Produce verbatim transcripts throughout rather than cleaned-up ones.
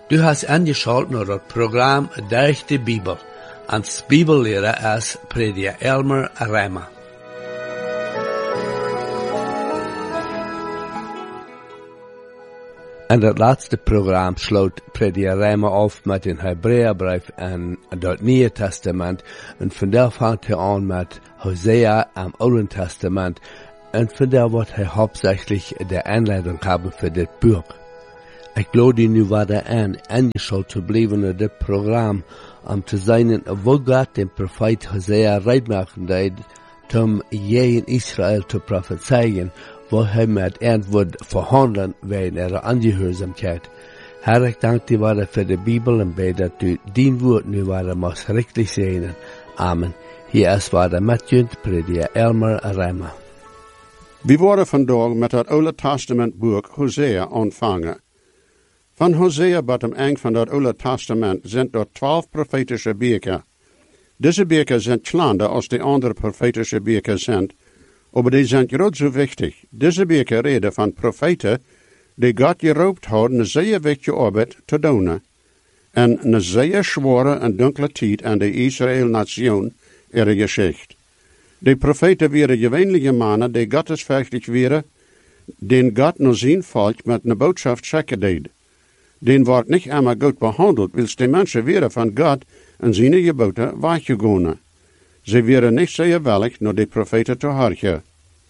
Du hast angeschaut naar het programma Durch de Bibel. Als Bibellehrer is prediker Elmer Rema. En het laatste programma sloot prediker Rema af met een Hebreeënbrief en het Nieuwe Testament. En vandaag vangt hij aan met Hosea im Oude Testament. En vandaag wordt hij hauptsächlich de aanleiding hebben voor dit boek. Ik geloof die nu wat er aan aangeschaut te blijven naar dit programma, om te zijn wo God den profeet Hosea reitmachen deed, om je in Israël te prophezeien, wo hij met antwoord verhandelen wegen ihrer Angehoorzaamheid. Herr, ik dank die waarde voor de Bibel en bid dat u dien woord nu waarde mag richtig zijn. Amen. Hier is waarde met junt prediker Elmer Rema. We worden vandaag met het Oude Testament boek Hosea ontvangen. Van Hosea tot am eind van het Oude Testament zijn er twaalf profetische boeken. Deze boeken zijn kleiner als de andere profetische boeken zijn, maar die zijn groot zo wichtig. Deze boeken reden van profeten die God geroopt hadden een zeer wichtige arbeid te doen. En een zeer zware en donkere tijd aan de Israël-nation ihre geschichte. De profeten waren gewöhnliche mannen die gottesvruchtig waren, den God naar zijn volk met een boodschap schikken deed. Den wordt niet einmal goed behandeld, wils de mensen waren van God en zijn geboten weggegaan. Ze waren niet zeer willig naar de profeten te horen.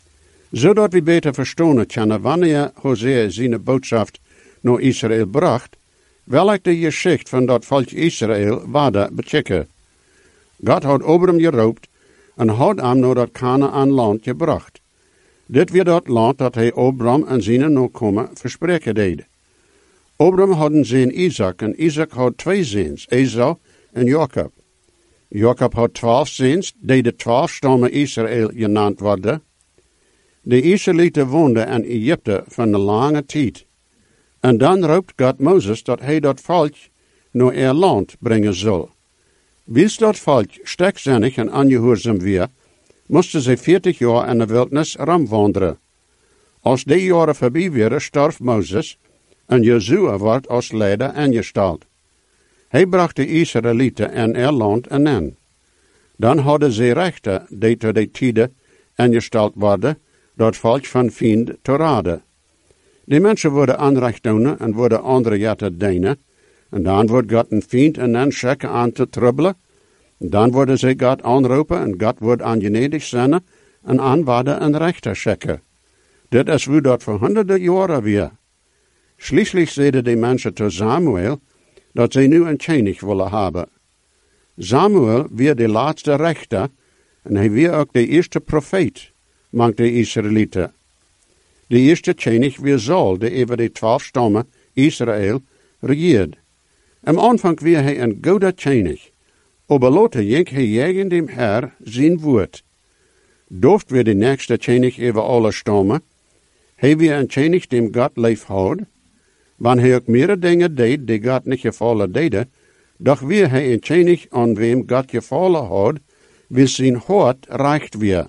Zodat we beter verstaan kunnen wanneer Hosea zijn boodschap naar Israël bracht, welk de geschichte van dat volk Israël waarde bechecken. God had Abraham geroopt en had hem naar dat Kanaan land gebracht. Dit weer dat land dat hij Abraham en zijn nakomen verspreken deed. Abraham had een zoon Isaac en Isaac had twee zoons, Esau en Jacob. Jacob had twaalf zoons, die de twaalf stammen Israël genaamd worden. De Israëlieten woonden in Egypte van een lange tijd. En dan roept God Mozes dat hij dat volk naar er land brengen zal. Wils dat volk sterkzinnig en ongehoorzaam weer, moesten ze veertig jaar in de wildnis rondwandelen. Als die jaren voorbij waren, stierf Mozes en Jozua wordt als leider ingesteld. Hij bracht de Israëlieten in er land aan. Dan hadden ze rechten die tot die tijden ingesteld worden, dat volk van vriend te raden. Die mensen worden aanrecht doen en worden andere jatten dienen. En dan wordt God een vriend en dan schikken aan te trubbelen. Dan worden ze God aanroepen en God wordt aangenedig zijn en aanwaarden een rechter schikken. Dit is hoe dat voor honderden jaren weer. Schließlich zeiden die mensen tot Samuel dat ze nu een koning willen hebben. Samuel weer de laatste rechter en hij weer ook de eerste profeet, mang de Israëlieten. De eerste koning weer Saul, die over de twaalf stammen Israël regeerde. Am aanvang weer hij een goede koning, aber later jenk hij tegen dem Herr zijn woord. Dooft weer de nächste koning over alle stammen, hij weer een koning dem God lief had. Wanneer hij ook meerdere dingen deed die God niet gevallen deden, doch weer hij een koning aan wem God gevallen had, wil zijn hart reicht weer.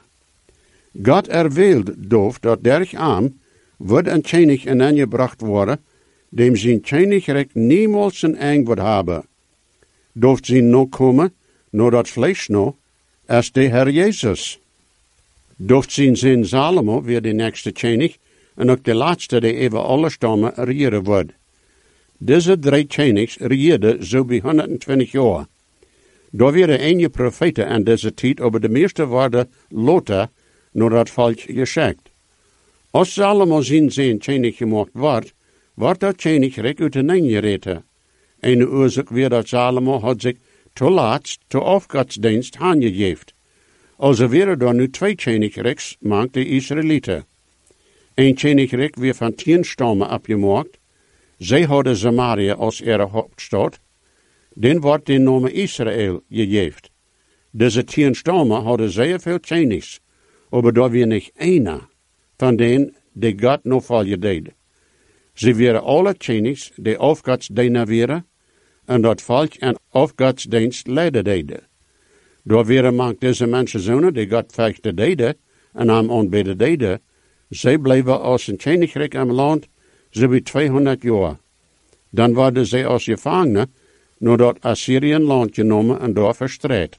God erwählt doof dat derch arm wordt een koning in aangebracht worden, dem zijn koninkrijk niemals een eind wordt hebben. Dooft zijn nog komen, naar dat vlees nog, als de Herr Jezus. Dooft zijn zin Salomo weer de nächste koning, en ook de laatste die even alle stammen regeren wordt. Deze drie konings regeerden zo bij honderdtwintig jaar. Daar werden enige profeten aan deze tijd, over de meeste worden later naar dat volk geschikt. Als Salomo zijn zijn koning gemaakt wordt, wordt dat koninkrijk uiteengereten. Een oorzaak weer dat Salomo had zich te laatst te afgodsdienst aangegeven. Also werden er nu twee koninkrijks, maakt de Israëlieten. Een koninkrijk weer van tien stammen afgemaakt. Zij hadden Samaria als ihre hoofdstad. Dan wordt de naam Israël gegeven. Deze tien stammen hadden zeer veel konings, maar daar weer niet één van denen die God nog volgen deed. Ze waren alle konings die afgodsdienaar waren en dat volk en afgodsdienst leiden deden. Daar waren mank deze mensen zonen die God vechten deden en hem aanbidden deden. Zij bleven als een koninkrijk am land, zo bij tweehonderd jaar. Dan worden zij als gevangenen naar dat Assyrië-land genomen en daar verstrijd.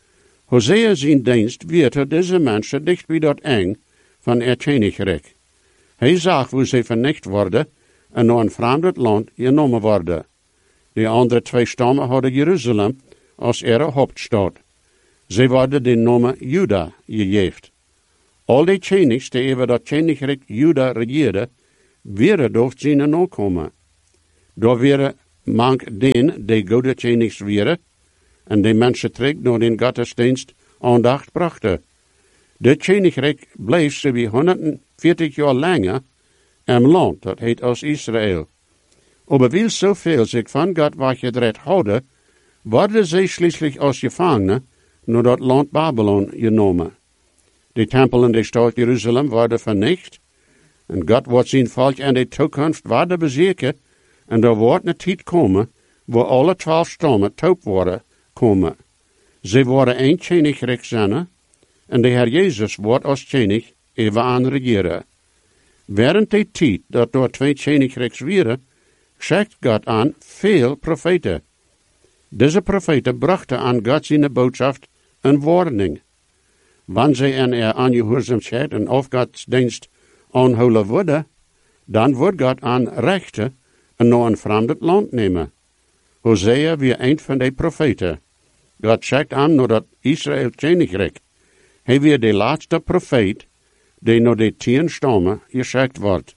Hosea zijn dienst werd deze mensen dicht bij dat eng van het koninkrijk. Hij zag hoe zij vernicht worden en naar een vreemd land genomen worden. De andere twee stammen hadden Jeruzalem als ihre hoofdstad. Zij worden de naam Juda gegeven. Al die konigs die over dat koninkrijk Juda regeerden, werden door zijn nakomen. Daar werden mank den die goede konigs waren, en die mensen terug naar den godsdienst aandacht brachten. Dit koninkrijk bleef zo wie honderdveertig jaar langer im land, dat heet als Israël. Aber weil zoveel zich van God weggedreht hadden, worden zij schließlich als gevangenen naar dat land Babylon genomen. De tempel in de stad Jeruzalem worden vernicht, en God wordt zijn volk in de toekomst worden bezekerd, en er wordt een tijd komen, waar alle twaalf stammen taub worden komen. Ze worden één koninkrijk zijn, en de Heer Jezus wordt als koning even aan regeren. Während die tijd dat door twee koninkrijks waren, schickt God aan veel profeten. Deze profeten brachten aan God zijn boodschap een warning. Wanneer zij in er aangehoorzaamheid en of Gods dienst aanhouden worden, dan wordt God aan rechten en naar een vreemd land nemen. Hosea weer een van de profeten. God schickt aan naar dat Israël koninkrijk. Hij weer de laatste profeet die naar de tien stammen geschikt wordt.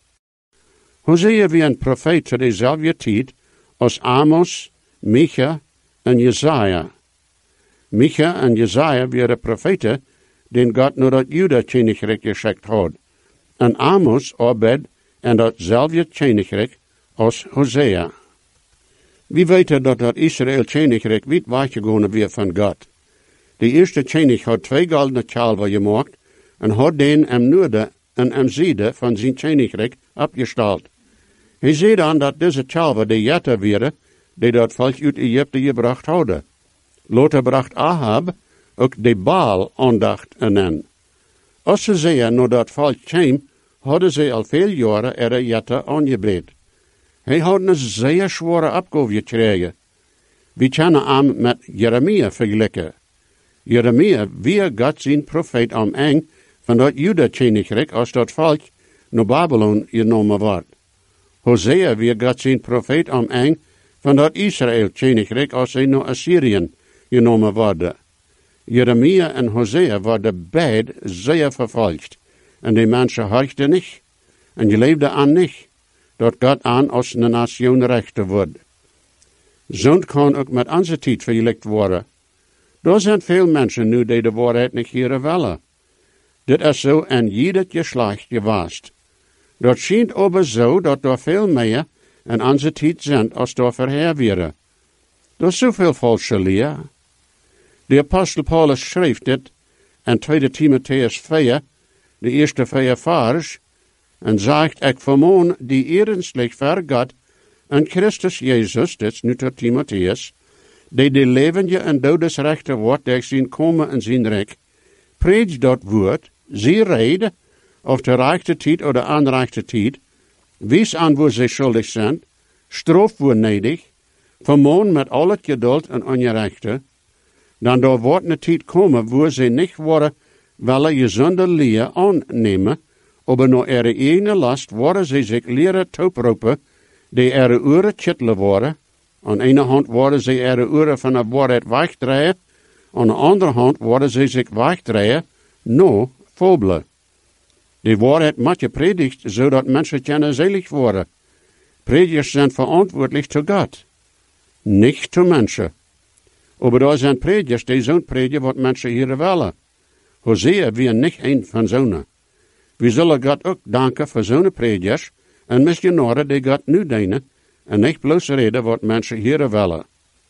Hosea weer een profeet te dezelfde tijd als Amos, Micha en Jesaja. Micha en Jesaja waren profeten die God naar dat Juda koninkrijk geschikt had. En Amos arbeidde in datzelfde koninkrijk als Hosea. We weten dat dat Israël koninkrijk niet weggegaan weer van God. De eerste koning had twee goldene kalven gemaakt en had den am noorden en am zuiden van zijn koninkrijk opgesteld. Hij zei dan dat deze kalven de jetten waren die dat volk uit Egypte gebracht hadden. Later bracht Ahab ook de Baal aandacht aan. Als ze zeiden naar dat volk kwam, hadden ze al veel jaren er jetten aangebreid. Hij had een zeer zware opgave gekregen. We kunnen hem met Jeremia vergelijken. Jeremia weer God zijn profeet om eng van dat Juda koninkrijk als dat volk naar Babylon genomen wordt. Hosea weer God zijn profeet om eng van dat Israël koninkrijk als zij naar Assyrië genomen worden. Jeremia en Hosea worden beide zeer vervolgd. En die mensen hoorden niet. En je leefde aan niet. Dat God aan als een nation rechten wordt. Zo kan ook met onze tijd vergelijkt worden. Er zijn veel mensen nu die de waarheid niet hier willen. Dit is zo in ieder geslacht geweest. Dat schijnt aber zo dat er veel meer in onze tijd zijn als er voorheen waren. Er is zoveel valse leer. De apostel Paulus schreef dit in tweede Timotheus vier, de eerste vier vers, en zegt, ik vermoon die ernstig voor God en Christus Jezus, dit is nu tot Timotheus, die de levende en dodesrechte wordt, die zien komen en zien rijk, preach dat woord, zie reden, of de rechte tijd of de onrechte tijd, wies aan waar zij schuldig zijn, stroof waar nedig, vermoon met al het geduld en ongerechte, dan daar wordt een tijd komen waar zij niet worden willen gezonde leer aannemen, aber naar ihre eigen last worden zij zich leren toeproepen, die ihre oren kittelen worden. Aan de ene hand worden zij ihre oren van de waarheid wegdraaien, aan de andere hand worden zij zich wegdraaien, no fabelen. De waarheid moet je predigt, zodat mensen kunnen zelig worden. Predigers zijn verantwoordelijk tot God, niet tot mensen. Aber er zijn predigers die zo'n predigen wat mensen hier willen. Hosea weer niet een van zo'n. We zullen God ook danken voor zo'n predigers en missionaren die God nu dienen en niet bloos reden wat mensen hier willen.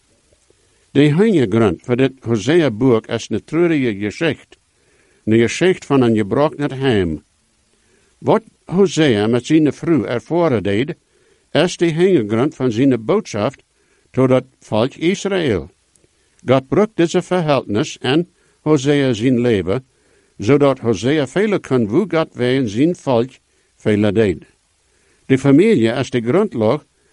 De hintergrond voor dit Hosea-boek is een treurige geschichte. Een geschichte van een gebroken heim. Wat Hosea met zijn vrouw ervaren deed, is de hintergrond van zijn boodschap tot het volk Israël. God brak deze verhältnis in Hosea zijn leven, zodat Hosea vele kon hoe God wij in zijn volk vele deed. De familie is de grondslag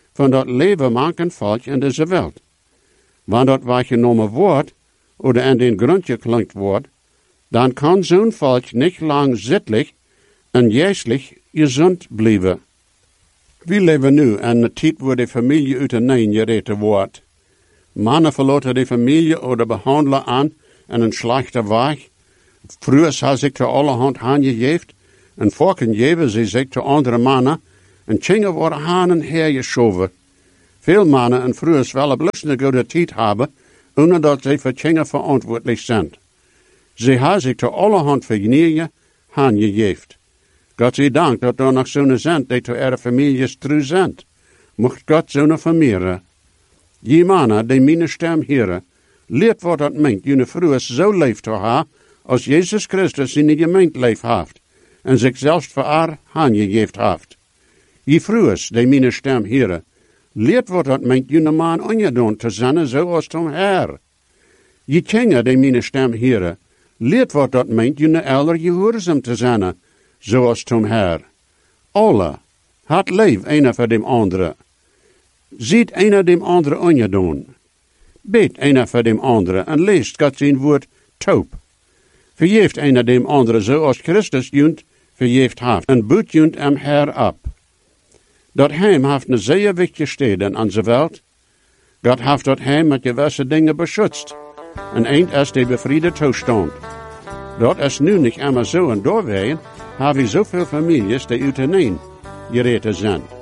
van dat leven maken volk in deze wereld. Wanneer dat waargenomen wordt, oder aan den grond geklankt wordt, dan kan zo'n volk niet lang zittelijk en geestelijk gezond blijven. We leven nu in een tijd waar de familie uiteen gereden wordt. Mannen verlaten de familie oder behandelen aan en een slechte weg. Vroeger had zich de allerhand aangegeven, en volken geven ze zich te andere mannen, en chingen worden hanen hergeschoven. Veel mannen en vroeger willen bloos een goede tijd hebben, zonder dat ze voor chingen verantwoordelijk zijn. Ze hebben zich te allerhand vergenijen aangegeven. God zij dank dat er nog zo'n zijn die te ihre families trouw zijn. Mocht God zo'n vermeerderen. Je mannen die mijn stem heren, leert wat dat meent, jullie vroeger zo leef te hebben, als Jezus Christus in de gemeente leef heeft, en zichzelf voor haar aangegeven heeft. Je vroeger die mijn stem heren, leert wat dat meent, jullie man ongedaan te zijn, zoals tom Heer. Je kinderen die mijn stem heren, leert wat dat meent, jullie elder gehoorzaam te zijn, zoals tom Heer. Alle, het leef een voor dem andere. Ziet een dem andere ongedaan. Beet een voor dem andere en leest God zijn woord taub. Vergeeft een dem andere zoals Christus junt vergeeft heeft en boet junt hem Heer op. Dat heim heeft een zeer wichtige steden aan zijn wereld. God heeft dat heim met gewisse dingen beschützt. En eind is de bevriede toestand. Dat is nu niet immer zo en doorwegen, hebben we zoveel families die uiteen gereden zijn.